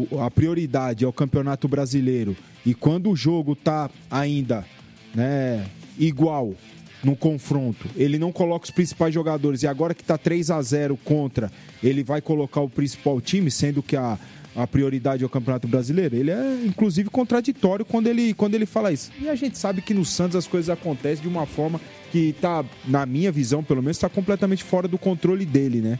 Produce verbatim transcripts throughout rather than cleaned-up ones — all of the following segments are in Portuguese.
a prioridade é o Campeonato Brasileiro e quando o jogo tá ainda, né, igual no confronto, ele não coloca os principais jogadores e agora que tá três a zero contra, ele vai colocar o principal time, sendo que a, a prioridade é o Campeonato Brasileiro, ele é inclusive contraditório quando ele, quando ele fala isso. E a gente sabe que no Santos as coisas acontecem de uma forma que tá, na minha visão pelo menos, tá completamente fora do controle dele, né?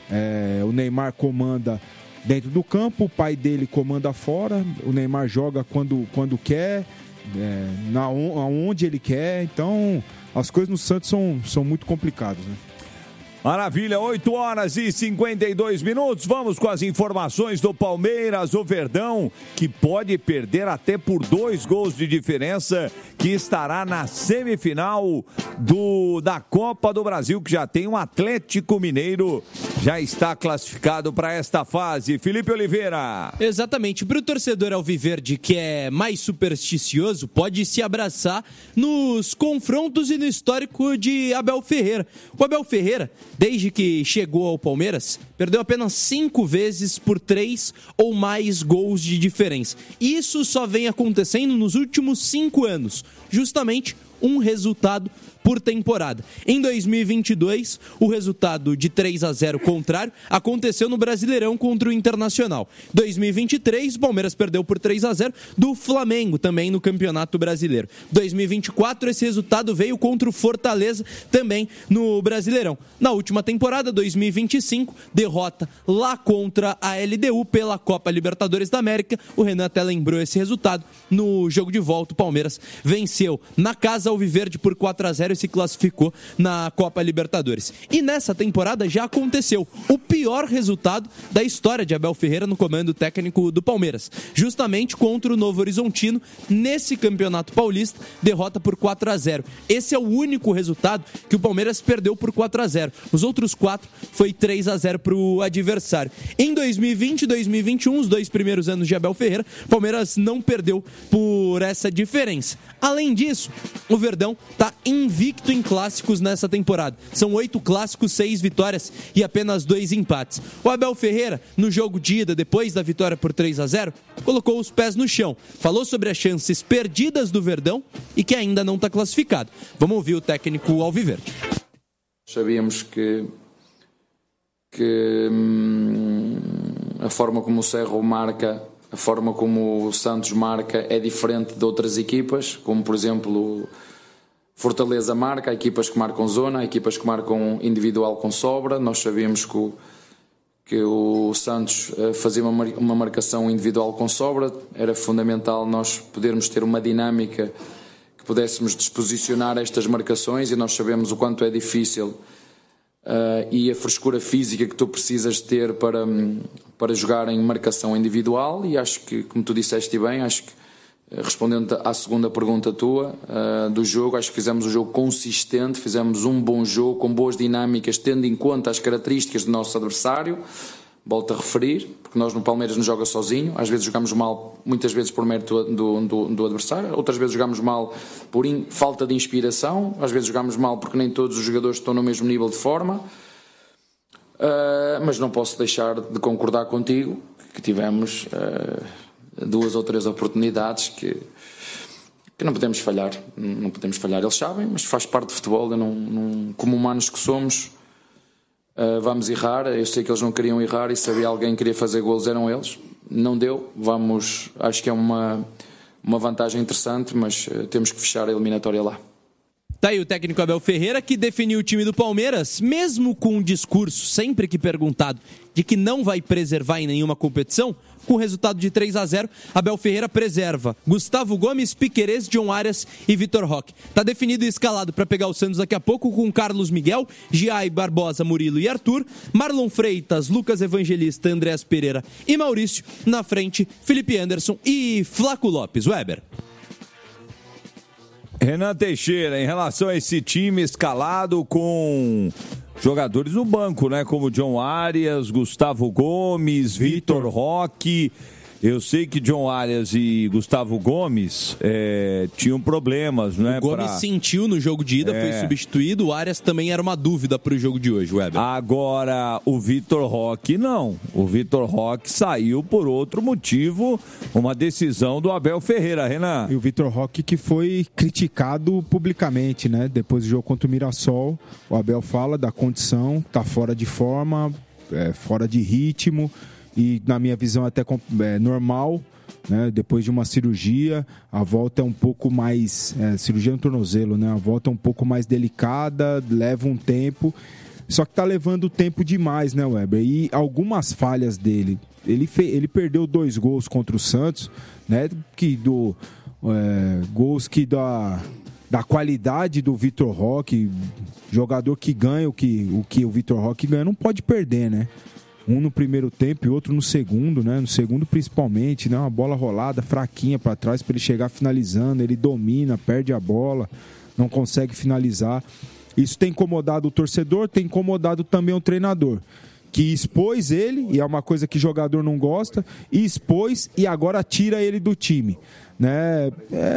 É, o Neymar comanda dentro do campo, o pai dele comanda fora, o Neymar joga quando, quando quer, é, na, aonde ele quer, então as coisas no Santos são, são muito complicadas, né? Maravilha, oito horas e cinquenta e dois minutos, vamos com as informações do Palmeiras, o Verdão, que pode perder até por dois gols de diferença, que estará na semifinal do, da Copa do Brasil, que já tem um Atlético Mineiro, já está classificado para esta fase. Felipe Oliveira. Exatamente, para o torcedor alviverde que é mais supersticioso, pode se abraçar nos confrontos e no histórico de Abel Ferreira. O Abel Ferreira, desde que chegou ao Palmeiras, perdeu apenas cinco vezes por três ou mais gols de diferença. Isso só vem acontecendo nos últimos cinco anos, justamente um resultado por temporada. Em dois mil e vinte e dois, o resultado de três a zero contrário aconteceu no Brasileirão contra o Internacional. dois mil e vinte e três, o Palmeiras perdeu por três a zero do Flamengo, também no Campeonato Brasileiro. dois mil e vinte e quatro, esse resultado veio contra o Fortaleza, também no Brasileirão. Na última temporada, dois mil e vinte e cinco, derrota lá contra a L D U pela Copa Libertadores da América. O Renan até lembrou esse resultado. No jogo de volta, o Palmeiras venceu na casa alviverde por quatro a zero e se classificou na Copa Libertadores. E nessa temporada já aconteceu o pior resultado da história de Abel Ferreira no comando técnico do Palmeiras, justamente contra o Novo Horizontino nesse Campeonato Paulista, derrota por quatro a zero. Esse é o único resultado que o Palmeiras perdeu por quatro a zero. Os outros quatro foi três a zero para o adversário. Em dois mil e vinte e dois mil e vinte e um, os dois primeiros anos de Abel Ferreira, o Palmeiras não perdeu por essa diferença. Além disso, o Verdão está invicto em clássicos nessa temporada. São oito clássicos, seis vitórias e apenas dois empates. O Abel Ferreira, no jogo de ida, depois da vitória por três a zero, colocou os pés no chão. Falou sobre as chances perdidas do Verdão e que ainda não está classificado. Vamos ouvir o técnico alviverde. Sabíamos que, que hum, a forma como o Cerro marca, a forma como o Santos marca é diferente de outras equipas, como por exemplo Fortaleza marca, há equipas que marcam zona, há equipas que marcam individual com sobra. Nós sabíamos que o, que o Santos fazia uma, uma marcação individual com sobra, era fundamental nós podermos ter uma dinâmica que pudéssemos disposicionar estas marcações, e nós sabemos o quanto é difícil uh, e a frescura física que tu precisas ter para, para jogar em marcação individual. E acho que, como tu disseste bem, acho que respondendo à segunda pergunta tua uh, do jogo, acho que fizemos um jogo consistente, fizemos um bom jogo com boas dinâmicas, tendo em conta as características do nosso adversário. Volto a referir, porque nós no Palmeiras não joga sozinho, às vezes jogamos mal, muitas vezes por mérito do, do, do adversário, outras vezes jogamos mal por in, falta de inspiração, às vezes jogamos mal porque nem todos os jogadores estão no mesmo nível de forma, uh, mas não posso deixar de concordar contigo que tivemos uh, duas ou três oportunidades que, que não podemos falhar, não podemos falhar, eles sabem, mas faz parte do futebol. Eu não, não, como humanos que somos, uh, vamos errar. Eu sei que eles não queriam errar, e se havia alguém que queria fazer golos eram eles, não deu. Vamos, acho que é uma, uma vantagem interessante, mas uh, temos que fechar a eliminatória lá. Tá aí o técnico Abel Ferreira, que definiu o time do Palmeiras, mesmo com um discurso, sempre que perguntado, de que não vai preservar em nenhuma competição. Com o resultado de três a zero, Abel Ferreira preserva Gustavo Gomes, Piquerez, John Arias e Vitor Roque. Tá definido e escalado para pegar o Santos daqui a pouco com Carlos Miguel, Giai, Barbosa, Murilo e Arthur, Marlon Freitas, Lucas Evangelista, Andréas Pereira e Maurício. Na frente, Felipe Anderson e Flaco Lopes. Weber. Renan Teixeira, em relação a esse time escalado com jogadores no banco, né? Como John Arias, Gustavo Gomes, Vitor Roque. Eu sei que John Arias e Gustavo Gomes é, tinham problemas, né? O Gomes pra... sentiu no jogo de ida, é. foi substituído. O Arias também era uma dúvida para o jogo de hoje, Weber. Agora, o Vitor Roque não. O Vitor Roque saiu por outro motivo, uma decisão do Abel Ferreira, Renan. E o Vitor Roque que foi criticado publicamente, né? Depois do jogo contra o Mirassol, o Abel fala da condição, tá fora de forma, é, fora de ritmo. E, na minha visão, até é, normal, né? Depois de uma cirurgia, a volta é um pouco mais... É, cirurgia no tornozelo, né? A volta é um pouco mais delicada, leva um tempo. Só que tá levando tempo demais, né, Weber? E algumas falhas dele. Ele, fe... ele perdeu dois gols contra o Santos, né? Que do... É, gols que da... da qualidade do Vitor Roque, jogador que ganha o que o, que o Vitor Roque ganha, não pode perder, né? Um no primeiro tempo e outro no segundo, né? No segundo principalmente, né? Uma bola rolada, fraquinha para trás para ele chegar finalizando, ele domina, perde a bola, não consegue finalizar. Isso tem incomodado o torcedor, tem incomodado também o treinador, que expôs ele, e é uma coisa que jogador não gosta, e expôs e agora tira ele do time. Né?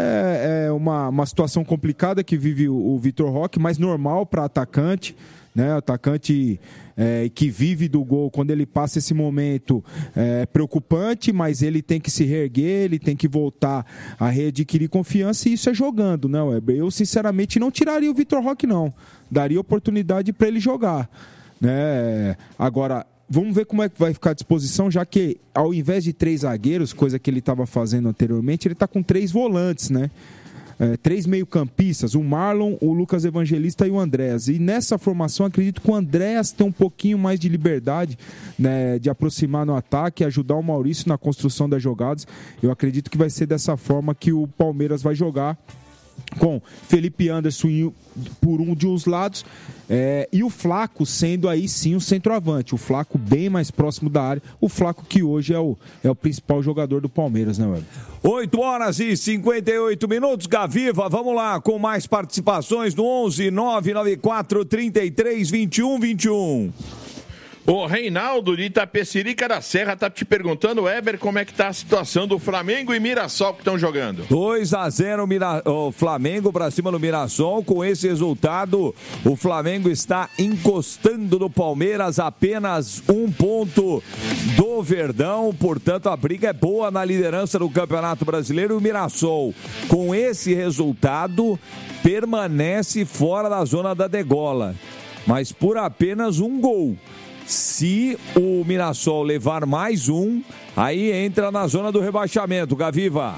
É, é uma, uma situação complicada que vive o, o Vitor Roque, mas normal para atacante. Né, o atacante é, que vive do gol, quando ele passa esse momento, é preocupante, mas ele tem que se reerguer, ele tem que voltar a readquirir confiança, e isso é jogando, né, Weber? Eu, sinceramente, não tiraria o Vitor Roque, não. Daria oportunidade para ele jogar. Né? Agora, vamos ver como é que vai ficar a disposição, já que, ao invés de três zagueiros, coisa que ele estava fazendo anteriormente, ele está com três volantes, né? É, três meio-campistas, o Marlon, o Lucas Evangelista e o Andréas. E nessa formação, acredito que o Andréas tem um pouquinho mais de liberdade, né, de aproximar no ataque, ajudar o Maurício na construção das jogadas. Eu acredito que vai ser dessa forma que o Palmeiras vai jogar, com Felipe Anderson por um de uns lados, é, e o Flaco sendo aí sim o centroavante. O Flaco bem mais próximo da área. O Flaco que hoje é o, é o principal jogador do Palmeiras, né, Weber? oito horas e cinquenta e oito minutos, Gaviva, vamos lá com mais participações no onze nove nove quatro, trinta e três, vinte e um, vinte e um. O Reinaldo de Itapecerica da Serra tá te perguntando, Weber, como é que tá a situação do Flamengo e Mirassol que estão jogando? dois a zero Mira... o Flamengo para cima do Mirassol. Com esse resultado, o Flamengo está encostando no Palmeiras, apenas um ponto do Verdão. Portanto, a briga é boa na liderança do Campeonato Brasileiro. E o Mirassol, com esse resultado, permanece fora da zona da degola, mas por apenas um gol. Se o Mirassol levar mais um, aí entra na zona do rebaixamento, Gaviva.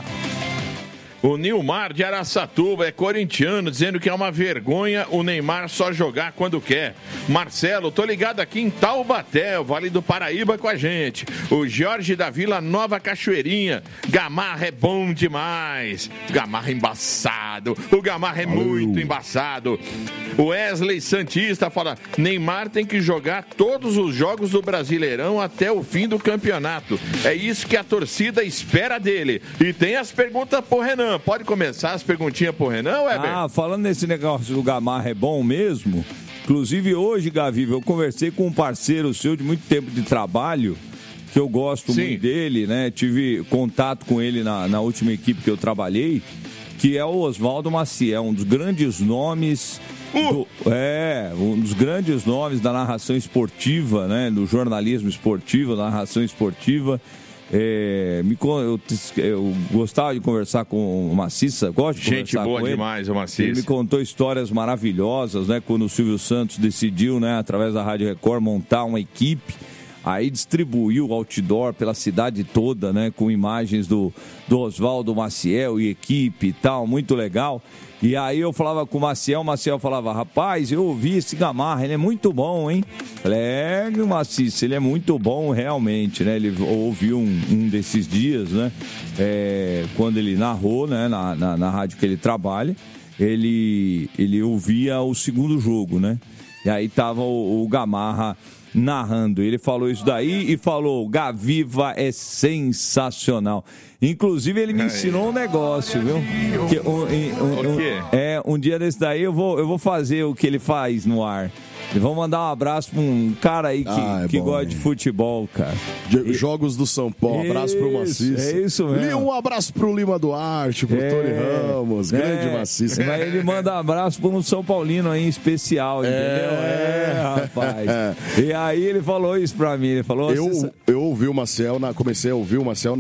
O Nilmar de Araçatuba é corintiano, dizendo que é uma vergonha o Neymar só jogar quando quer. Marcelo, tô ligado aqui em Taubaté, o Vale do Paraíba, com a gente. O Jorge da Vila Nova Cachoeirinha, Gamarra é bom demais. Gamarra embaçado, o Gamarra é Valeu. muito embaçado. O Wesley Santista fala, Neymar tem que jogar todos os jogos do Brasileirão até o fim do campeonato. É isso que a torcida espera dele. E tem as perguntas pro Renan. Pode começar as perguntinhas pro Renan, Weber? Ah, falando nesse negócio do Gamarra é bom mesmo. Inclusive hoje, Gaviva, eu conversei com um parceiro seu de muito tempo de trabalho, que eu gosto Sim. muito dele, né? Tive contato com ele na, na última equipe que eu trabalhei, que é o Oswaldo Maciel, um dos grandes nomes... Uh. Do, é, um dos grandes nomes da narração esportiva, né? Do jornalismo esportivo, da narração esportiva. É, me, eu, eu gostava de conversar com o Maciça, gosto de Gente conversar boa com ele. demais, o Maciça. Ele me contou histórias maravilhosas, né? Quando o Silvio Santos decidiu, né, através da Rádio Record, montar uma equipe. Aí distribuiu o outdoor pela cidade toda, né? Com imagens do, do Oswaldo Maciel e equipe e tal, muito legal. E aí eu falava com o Maciel, o Maciel falava, rapaz, eu ouvi esse Gamarra, ele é muito bom, hein? Falei, é, Maciço, ele é muito bom realmente, né? Ele ouviu um, um desses dias, né? É, quando ele narrou, né? Na, na, na rádio que ele trabalha, ele, ele ouvia o segundo jogo, né? E aí tava o, o Gamarra narrando. Ele falou isso daí e falou, Gaviva é sensacional. Inclusive, ele me ensinou um negócio, viu? Que, um, um, um, o quê? É, um dia desse daí eu vou, eu vou fazer o que ele faz no ar. E vamos mandar um abraço pra um cara aí que, Ah, é que bom, gosta hein? de futebol, cara. De- Jogos do São Paulo, um abraço pro Isso, Maciça. é isso mesmo. Li- Um abraço pro Lima Duarte, pro É, Tony Ramos, grande é. Maciça. Mas ele manda abraço para um São Paulino aí em especial, entendeu? É, rapaz. E aí ele falou isso pra mim, ele falou... Eu, "Você sa- eu ouvi o Marcel, na, comecei a ouvir o Marcel